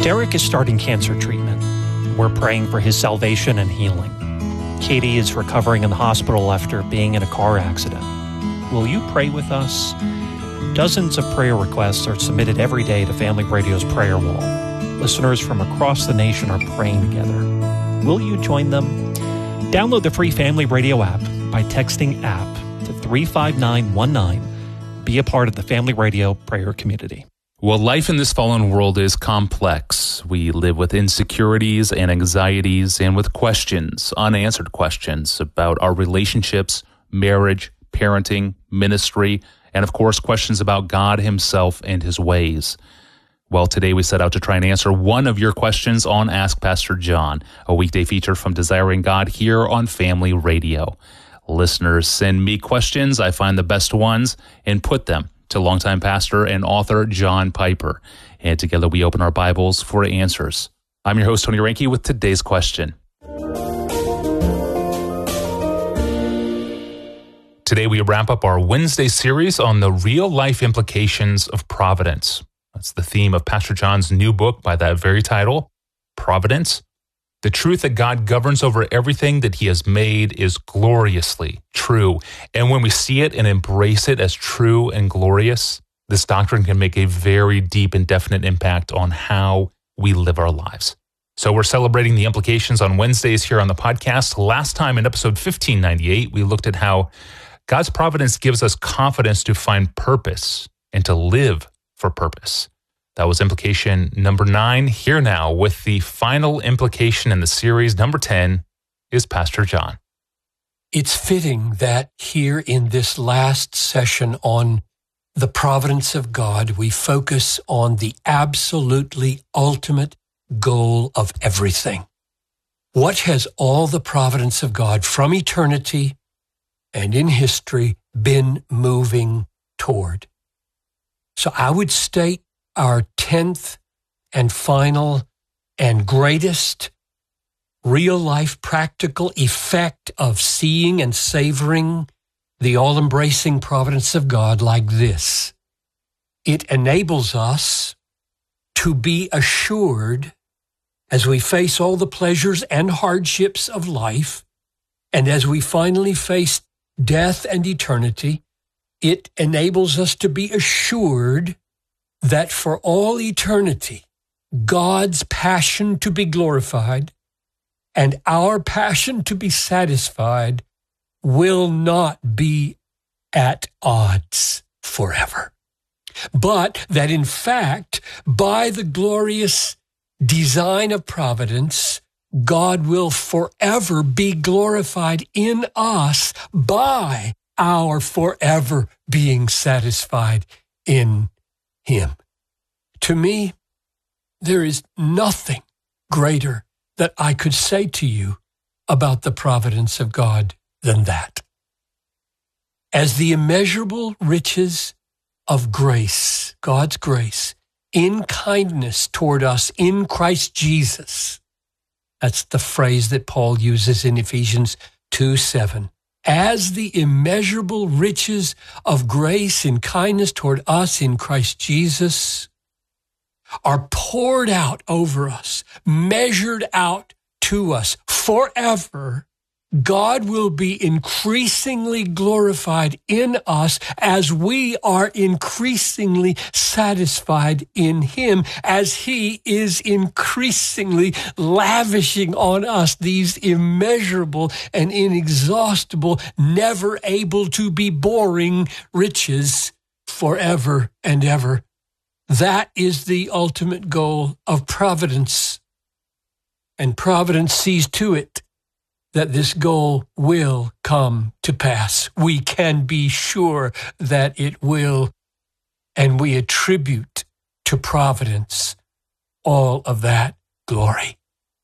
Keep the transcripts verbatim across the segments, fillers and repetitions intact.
Derek is starting cancer treatment. We're praying for his salvation and healing. Katie is recovering in the hospital after being in a car accident. Will you pray with us? Dozens of prayer requests are submitted every day to Family Radio's prayer wall. Listeners from across the nation are praying together. Will you join them? Download the free Family Radio app by texting app to three five nine one nine. Be a part of the Family Radio prayer community. Well, life in this fallen world is complex. We live with insecurities and anxieties and with questions, unanswered questions about our relationships, marriage, parenting, ministry, and of course, questions about God himself and his ways. Well, today we set out to try and answer one of your questions on Ask Pastor John, a weekday feature from Desiring God here on Family Radio. Listeners send me questions, I find the best ones, and put them to longtime pastor and author John Piper. And together we open our Bibles for answers. I'm your host, Tony Reinke, with today's question. Today we wrap up our Wednesday series on the real-life implications of providence. That's the theme of Pastor John's new book by that very title, Providence. The truth that God governs over everything that he has made is gloriously true. And when we see it and embrace it as true and glorious, this doctrine can make a very deep and definite impact on how we live our lives. So we're celebrating the implications on Wednesdays here on the podcast. Last time in episode fifteen ninety-eight, we looked at how God's providence gives us confidence to find purpose and to live for purpose. That was implication number nine. Here now with the final implication in the series, number ten, is Pastor John. It's fitting that here in this last session on the providence of God, we focus on the absolutely ultimate goal of everything. What has all the providence of God from eternity and in history been moving toward? So I would state our tenth and final and greatest real-life practical effect of seeing and savoring the all-embracing providence of God like this. It enables us to be assured as we face all the pleasures and hardships of life, and as we finally face death and eternity, it enables us to be assured that for all eternity, God's passion to be glorified and our passion to be satisfied will not be at odds forever. But that in fact, by the glorious design of providence, God will forever be glorified in us by our forever being satisfied in him. To me, there is nothing greater that I could say to you about the providence of God than that. As the immeasurable riches of grace, God's grace, in kindness toward us in Christ Jesus, that's the phrase that Paul uses in Ephesians two seven. As the immeasurable riches of grace and kindness toward us in Christ Jesus are poured out over us, measured out to us forever, God will be increasingly glorified in us as we are increasingly satisfied in him, as he is increasingly lavishing on us these immeasurable and inexhaustible, never able to be boring riches forever and ever. That is the ultimate goal of providence. And providence sees to it that this goal will come to pass. We can be sure that it will, and we attribute to providence all of that glory.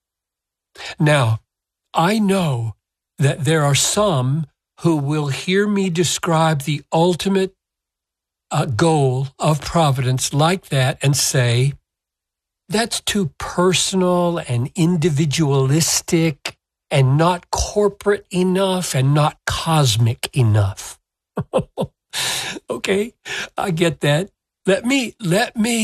Now, I know that there are some who will hear me describe the ultimate uh, goal of providence like that and say, that's too personal and individualistic and not corporate enough and not cosmic enough. Okay, I get that. Let me, let me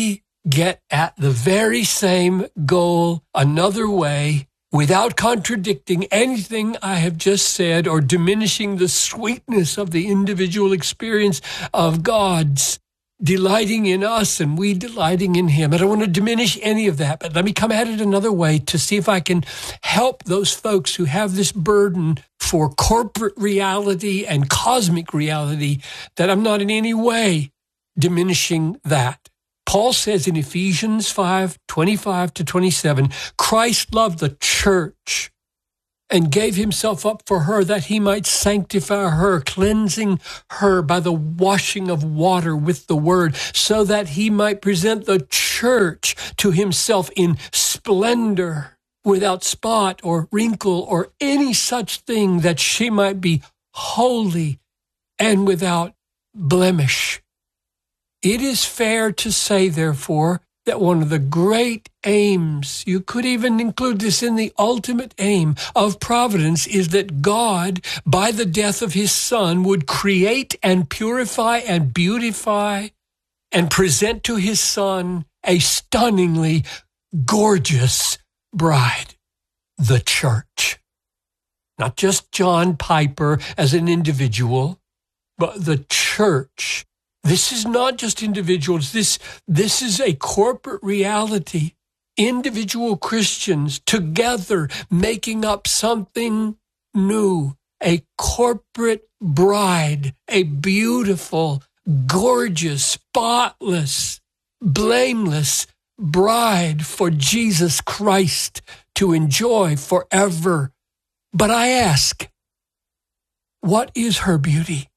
get at the very same goal another way without contradicting anything I have just said or diminishing the sweetness of the individual experience of God's delighting in us and we delighting in him. I don't want to diminish any of that, but let me come at it another way to see if I can help those folks who have this burden for corporate reality and cosmic reality, that I'm not in any way diminishing that. Paul says in Ephesians five, twenty-five to twenty-seven, Christ loved the church and gave himself up for her that he might sanctify her, cleansing her by the washing of water with the word, so that he might present the church to himself in splendor, without spot or wrinkle or any such thing, that she might be holy and without blemish. It is fair to say, therefore, that one of the great aims, you could even include this in the ultimate aim of providence, is that God, by the death of his Son, would create and purify and beautify and present to his Son a stunningly gorgeous bride, the church. Not just John Piper as an individual, but the church. This is not just individuals. This, this is a corporate reality. Individual Christians together making up something new. A corporate bride, a beautiful, gorgeous, spotless, blameless bride for Jesus Christ to enjoy forever. But I ask, what is her beauty?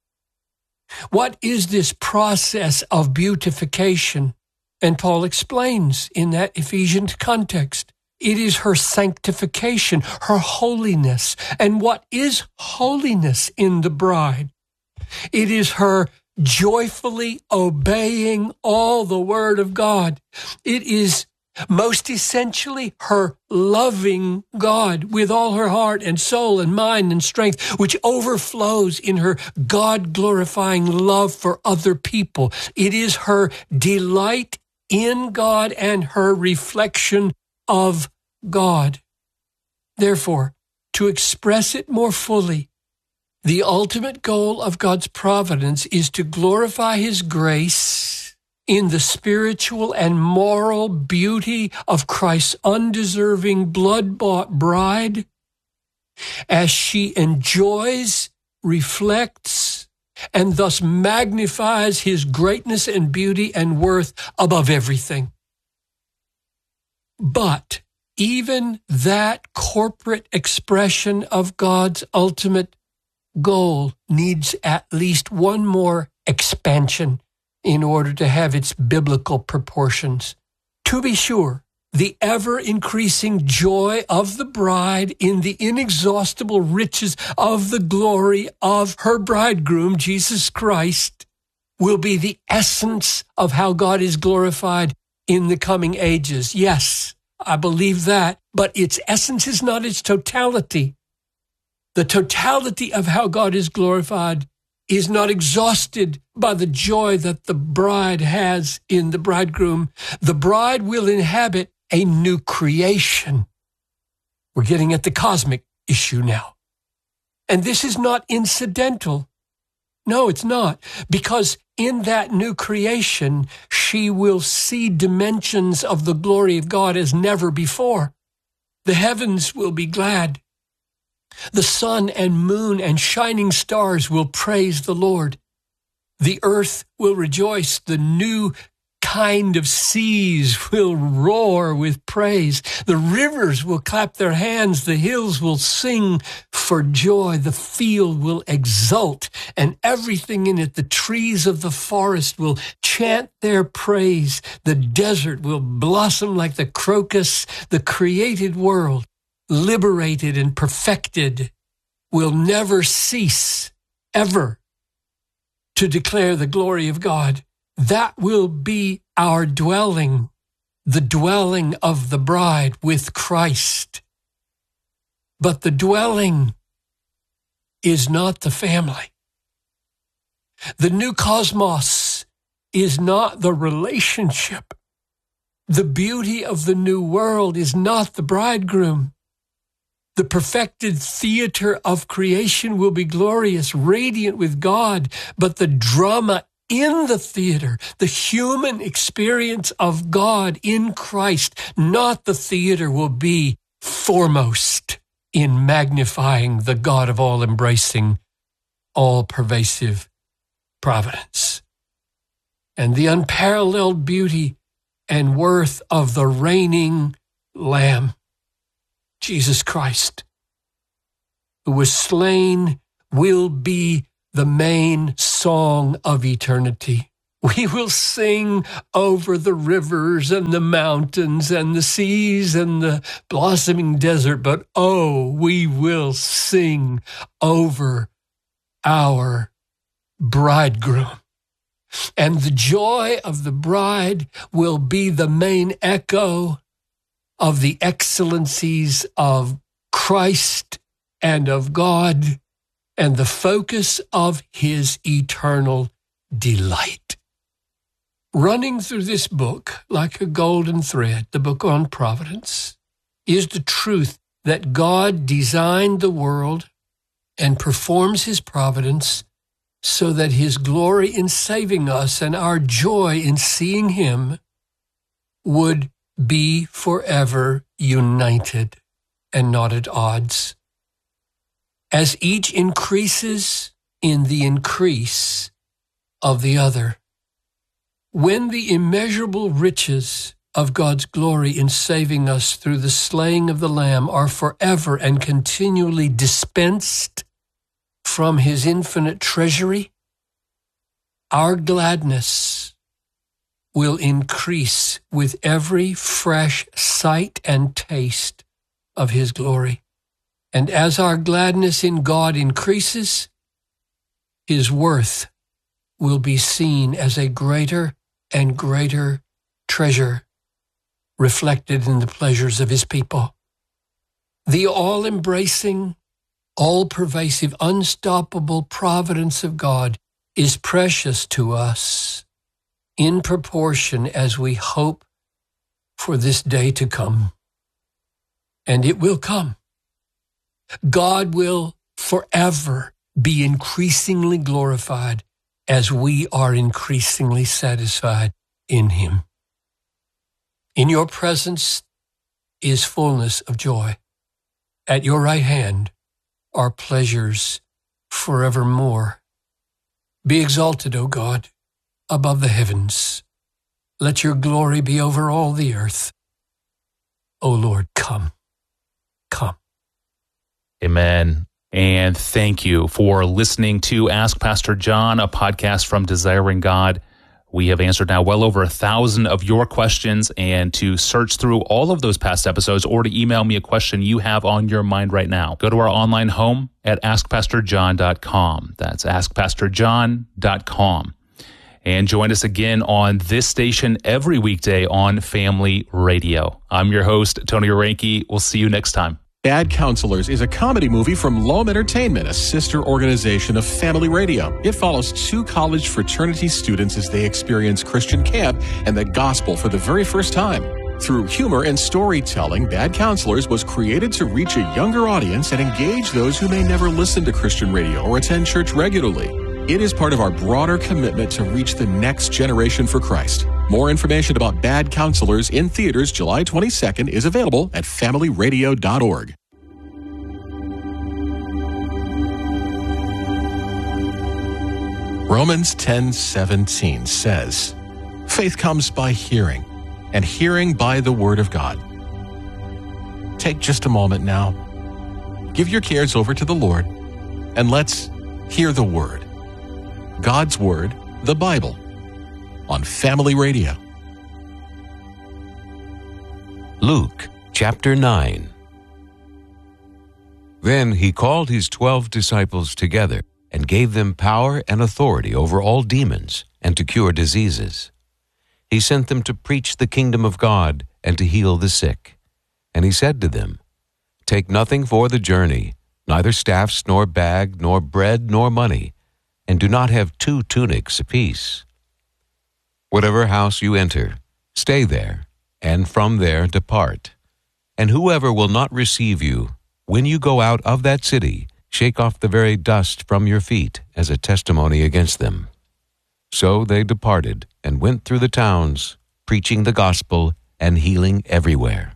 What is this process of beautification? And Paul explains in that Ephesians context. It is her sanctification, her holiness. And what is holiness in the bride? It is her joyfully obeying all the word of God. It is most essentially her loving God with all her heart and soul and mind and strength, which overflows in her God-glorifying love for other people. It is her delight in God and her reflection of God. Therefore, to express it more fully, the ultimate goal of God's providence is to glorify his grace in the spiritual and moral beauty of Christ's undeserving blood-bought bride as she enjoys, reflects, and thus magnifies his greatness and beauty and worth above everything. But even that corporate expression of God's ultimate goal needs at least one more expansion in order to have its biblical proportions. To be sure, the ever-increasing joy of the bride in the inexhaustible riches of the glory of her bridegroom, Jesus Christ, will be the essence of how God is glorified in the coming ages. Yes, I believe that, but its essence is not its totality. The totality of how God is glorified is not exhausted by the joy that the bride has in the bridegroom. The bride will inhabit a new creation. We're getting at the cosmic issue now. And this is not incidental. No, it's not. Because in that new creation, she will see dimensions of the glory of God as never before. The heavens will be glad. The sun and moon and shining stars will praise the Lord. The earth will rejoice. The new kind of seas will roar with praise. The rivers will clap their hands. The hills will sing for joy. The field will exult, and everything in it, the trees of the forest will chant their praise. The desert will blossom like the crocus. The created world, liberated and perfected, will never cease, ever, to declare the glory of God. That will be our dwelling, the dwelling of the bride with Christ. But the dwelling is not the family. The new cosmos is not the relationship The beauty of the new world is not the bridegroom. The perfected theater of creation will be glorious, radiant with God, but the drama in the theater, the human experience of God in Christ, not the theater, will be foremost in magnifying the God of all-embracing, all-pervasive providence. And the unparalleled beauty and worth of the reigning Lamb, Jesus Christ, who was slain, will be the main song of eternity. We will sing over the rivers and the mountains and the seas and the blossoming desert, but oh, we will sing over our bridegroom. And the joy of the bride will be the main echo of the excellencies of Christ and of God and the focus of his eternal delight. Running through this book like a golden thread, the book on providence, is the truth that God designed the world and performs his providence so that his glory in saving us and our joy in seeing him would be forever united and not at odds. As each increases in the increase of the other, when the immeasurable riches of God's glory in saving us through the slaying of the Lamb are forever and continually dispensed from his infinite treasury, our gladness will increase with every fresh sight and taste of his glory. And as our gladness in God increases, his worth will be seen as a greater and greater treasure reflected in the pleasures of his people. The all-embracing, all-pervasive, unstoppable providence of God is precious to us in proportion as we hope for this day to come. And it will come. God will forever be increasingly glorified as we are increasingly satisfied in him. In your presence is fullness of joy. At your right hand are pleasures forevermore. Be exalted, O God, above the heavens. Let your glory be over all the earth. O Lord, come, come. Amen. And thank you for listening to Ask Pastor John, a podcast from Desiring God. We have answered now well over a thousand of your questions, and to search through all of those past episodes or to email me a question you have on your mind right now, go to our online home at ask pastor john dot com. That's ask pastor john dot com. And join us again on this station every weekday on Family Radio. I'm your host, Tony Orenke. We'll see you next time. Bad Counselors is a comedy movie from Loam Entertainment, a sister organization of Family Radio. It follows two college fraternity students as they experience Christian camp and the gospel for the very first time. Through humor and storytelling, Bad Counselors was created to reach a younger audience and engage those who may never listen to Christian radio or attend church regularly. It is part of our broader commitment to reach the next generation for Christ. More information about Bad Counselors in theaters July twenty-second is available at family radio dot org. Romans ten seventeen says, "Faith comes by hearing, and hearing by the word of God." Take just a moment now. Give your cares over to the Lord, and let's hear the word. God's word, the Bible, on Family Radio. Luke chapter nine. Then he called his twelve disciples together and gave them power and authority over all demons and to cure diseases. He sent them to preach the kingdom of God and to heal the sick. And he said to them, "Take nothing for the journey, neither staffs nor bag, nor bread nor money, and do not have two tunics apiece. Whatever house you enter, stay there, and from there depart. And whoever will not receive you, when you go out of that city, shake off the very dust from your feet as a testimony against them." So they departed and went through the towns, preaching the gospel and healing everywhere.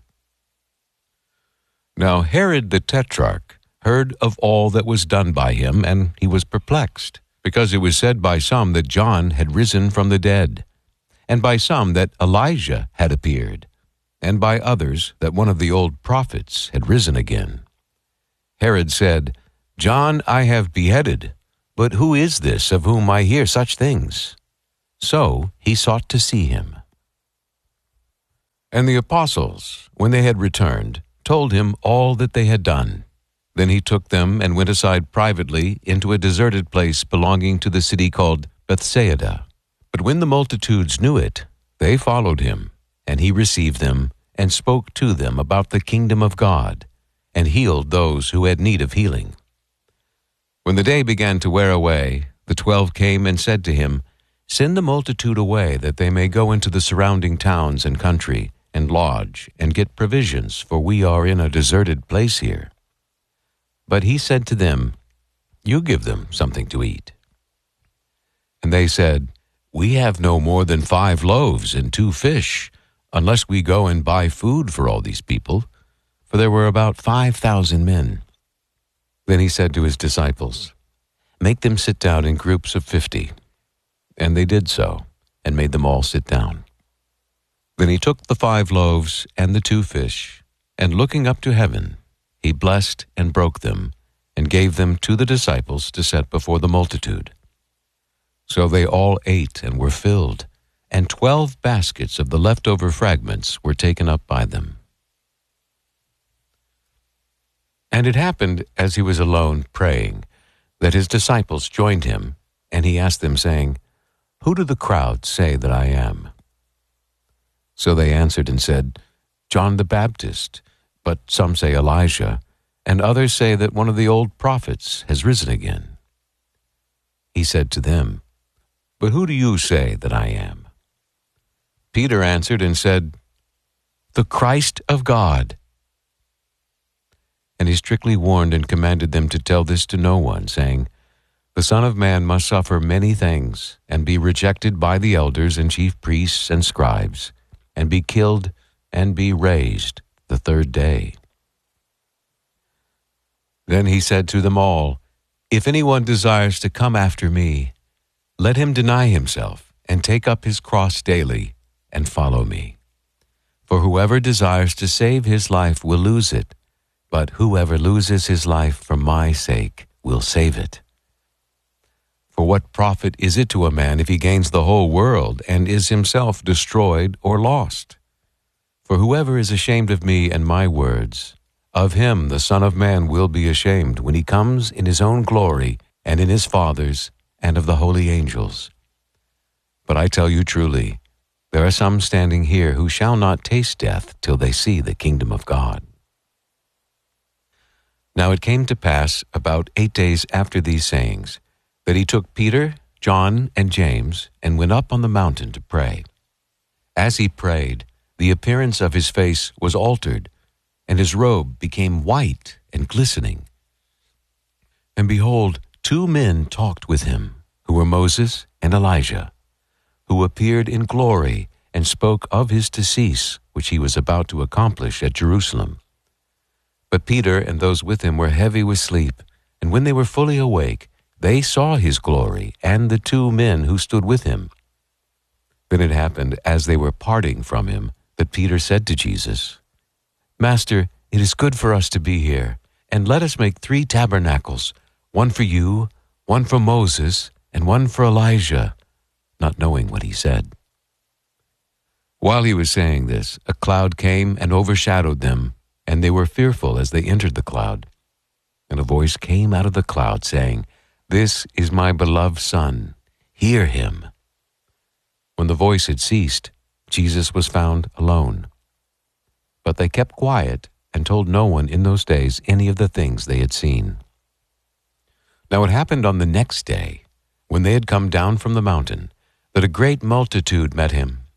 Now Herod the Tetrarch heard of all that was done by him, and he was perplexed, because it was said by some that John had risen from the dead, and by some that Elijah had appeared, and by others that one of the old prophets had risen again. Herod said, "John I have beheaded, but who is this of whom I hear such things?" So he sought to see him. And the apostles, when they had returned, told him all that they had done. Then he took them and went aside privately into a deserted place belonging to the city called Bethsaida. But when the multitudes knew it, they followed him, and he received them and spoke to them about the kingdom of God, and healed those who had need of healing. When the day began to wear away, the twelve came and said to him, "Send the multitude away, that they may go into the surrounding towns and country, and lodge, and get provisions, for we are in a deserted place here." But he said to them, "You give them something to eat." And they said, "We have no more than five loaves and two fish, unless we go and buy food for all these people," for there were about five thousand men. Then he said to his disciples, "Make them sit down in groups of fifty." And they did so, and made them all sit down. Then he took the five loaves and the two fish, and looking up to heaven, he blessed and broke them, and gave them to the disciples to set before the multitude. So they all ate and were filled, and twelve baskets of the leftover fragments were taken up by them. And it happened, as he was alone praying, that his disciples joined him, and he asked them, saying, "Who do the crowd say that I am?" So they answered and said, "John the Baptist, but some say Elijah, and others say that one of the old prophets has risen again." He said to them, "But who do you say that I am?" Peter answered and said, "The Christ of God." And he strictly warned and commanded them to tell this to no one, saying, "The Son of Man must suffer many things, and be rejected by the elders and chief priests and scribes, and be killed, and be raised the third day." Then he said to them all, "If anyone desires to come after me, let him deny himself, and take up his cross daily, and follow me. For whoever desires to save his life will lose it, but whoever loses his life for my sake will save it. For what profit is it to a man if he gains the whole world and is himself destroyed or lost? For whoever is ashamed of me and my words, of him the Son of Man will be ashamed when he comes in his own glory and in his Father's and of the holy angels. But I tell you truly, there are some standing here who shall not taste death till they see the kingdom of God." Now it came to pass about eight days after these sayings, that he took Peter, John, and James, and went up on the mountain to pray. As he prayed, the appearance of his face was altered, and his robe became white and glistening. And behold, two men talked with him, who were Moses and Elijah, who appeared in glory and spoke of his decease, which he was about to accomplish at Jerusalem. But Peter and those with him were heavy with sleep, and when they were fully awake, they saw his glory and the two men who stood with him. Then it happened, as they were parting from him, that Peter said to Jesus, "Master, it is good for us to be here, and let us make three tabernacles, one for you, one for Moses, and one for Elijah," not knowing what he said. While he was saying this, a cloud came and overshadowed them, and they were fearful as they entered the cloud. And a voice came out of the cloud, saying, "This is my beloved Son, hear him." When the voice had ceased, Jesus was found alone. But they kept quiet and told no one in those days any of the things they had seen. Now it happened on the next day, when they had come down from the mountain, that a great multitude met him.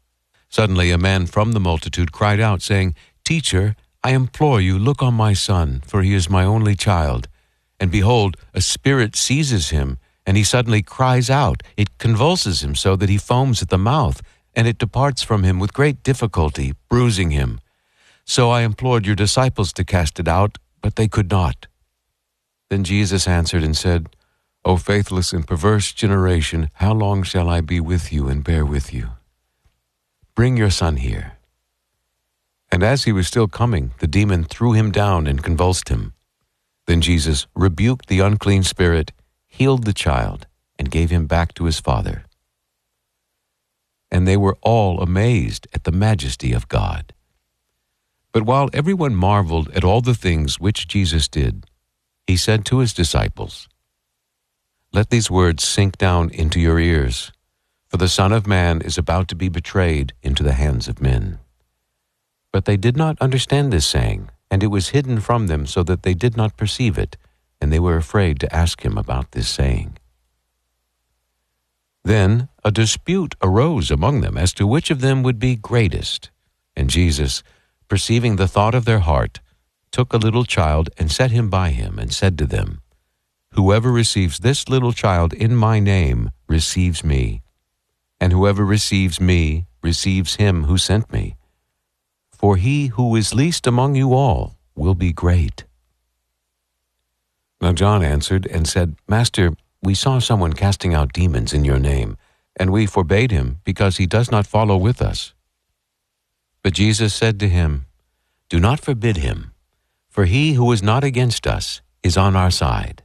Suddenly a man from the multitude cried out, saying, "Teacher, I implore you, look on my son, for he is my only child. And behold, a spirit seizes him, and he suddenly cries out. It convulses him so that he foams at the mouth, and it departs from him with great difficulty, bruising him. So I implored your disciples to cast it out, but they could not." Then Jesus answered and said, "O faithless and perverse generation, how long shall I be with you and bear with you? Bring your son here." And as he was still coming, the demon threw him down and convulsed him. Then Jesus rebuked the unclean spirit, healed the child, and gave him back to his father. And they were all amazed at the majesty of God. But while everyone marveled at all the things which Jesus did, he said to his disciples, "Let these words sink down into your ears, for the Son of Man is about to be betrayed into the hands of men." But they did not understand this saying, and it was hidden from them so that they did not perceive it, and they were afraid to ask him about this saying. Then a dispute arose among them as to which of them would be greatest. And Jesus, perceiving the thought of their heart, took a little child and set him by him, and said to them, "Whoever receives this little child in my name receives me, and whoever receives me receives him who sent me. For he who is least among you all will be great." Now John answered and said, "Master, we saw someone casting out demons in your name, and we forbade him, because he does not follow with us." But Jesus said to him, "Do not forbid him, for he who is not against us is on our side."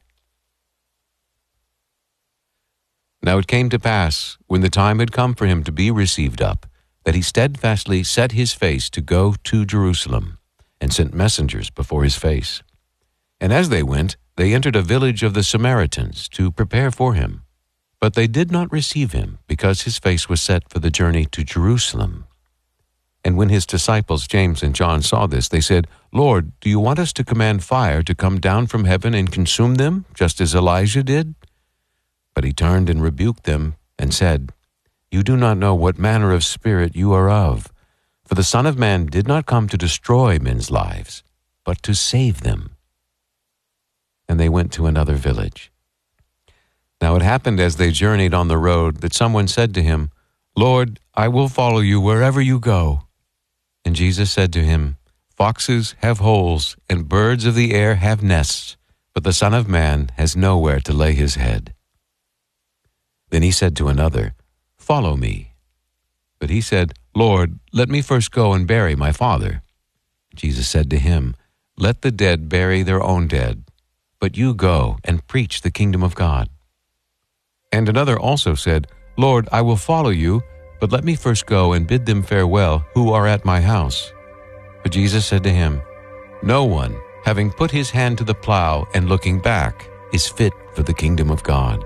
Now it came to pass, when the time had come for him to be received up, that he steadfastly set his face to go to Jerusalem, and sent messengers before his face. And as they went, they entered a village of the Samaritans to prepare for him. But they did not receive him, because his face was set for the journey to Jerusalem. And when his disciples James and John saw this, they said, "Lord, do you want us to command fire to come down from heaven and consume them, just as Elijah did?" But he turned and rebuked them, and said, "You do not know what manner of spirit you are of, for the Son of Man did not come to destroy men's lives, but to save them." And they went to another village. Now it happened as they journeyed on the road that someone said to him, "Lord, I will follow you wherever you go." And Jesus said to him, "Foxes have holes, and birds of the air have nests, but the Son of Man has nowhere to lay his head." Then he said to another, "Follow me." But he said, "Lord, let me first go and bury my father." Jesus said to him, "Let the dead bury their own dead, but you go and preach the kingdom of God." And another also said, "Lord, I will follow you, but let me first go and bid them farewell who are at my house." But Jesus said to him, "No one, having put his hand to the plow and looking back, is fit for the kingdom of God."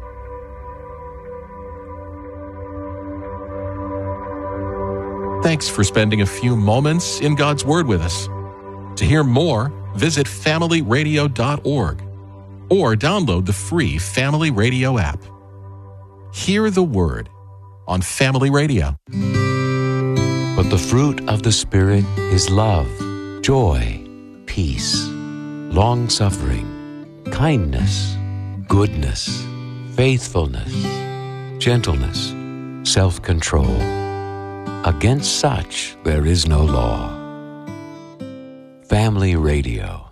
Thanks for spending a few moments in God's Word with us. To hear more, visit family radio dot org or download the free Family Radio app. Hear the Word on Family Radio. But the fruit of the Spirit is love, joy, peace, long-suffering, kindness, goodness, faithfulness, gentleness, self-control. Against such there is no law. Family Radio.